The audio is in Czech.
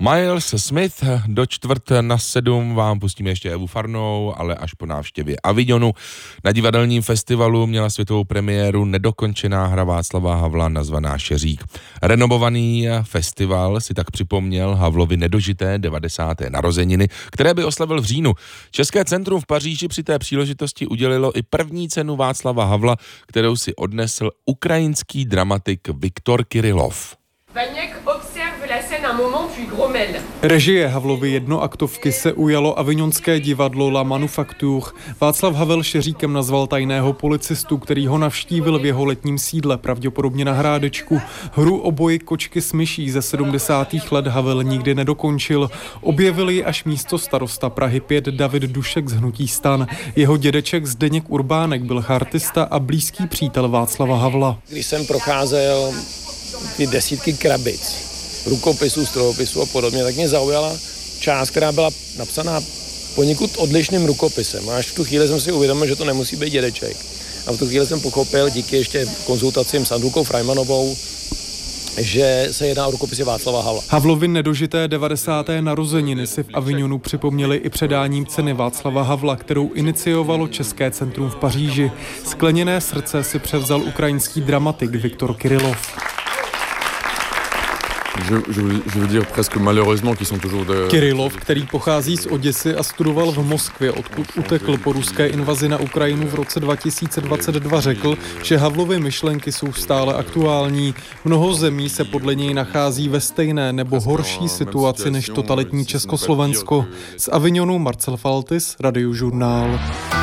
Miles Smith, do 6:45 vám pustíme ještě Evu Farnou, ale až po návštěvě Avignonu. Na divadelním festivalu měla světovou premiéru nedokončená hra Václava Havla nazvaná Šeřík. Renovovaný festival si tak připomněl Havlovi nedožité 90. narozeniny, které by oslavil v říjnu. České centrum v Paříži při té příležitosti udělilo i první cenu Václava Havla, kterou si odnesl ukrajinský dramatik Viktor Kirilov. Režie Havlovy jednoaktovky se ujalo avignonské divadlo La Manufacture. Václav Havel Šeříkem nazval tajného policistu, který ho navštívil v jeho letním sídle, pravděpodobně na Hrádečku. Hru o boji kočky s myší ze 70. let Havel nikdy nedokončil. Objevil ji až místostarosta Prahy 5 David Dušek z hnutí STAN. Jeho dědeček Zdeněk Urbánek byl chartista a blízký přítel Václava Havla. Když jsem procházel ty desítky krabic, rukopisů, strojopisů a podobně, tak mě zaujala část, která byla napsaná poněkud odlišným rukopisem. A až v tu chvíli jsem si uvědomil, že to nemusí být dědeček. A v tu chvíli jsem pochopil, díky ještě konzultacím s Andulkou Freimanovou, že se jedná o rukopisy Václava Havla. Havlovi nedožité 90. narozeniny si v Avignonu připomněli i předáním ceny Václava Havla, kterou iniciovalo České centrum v Paříži. Skleněné srdce si převzal ukrajinský dramatik Viktor Kirilov. Kirilov, který pochází z Oděsy a studoval v Moskvě, odkud utekl po ruské invazi na Ukrajinu v roce 2022, řekl, že Havlovy myšlenky jsou stále aktuální. Mnoho zemí se podle něj nachází ve stejné nebo horší situaci než totalitní Československo. Z Avignonu Marcel Faltis, Radiožurnál.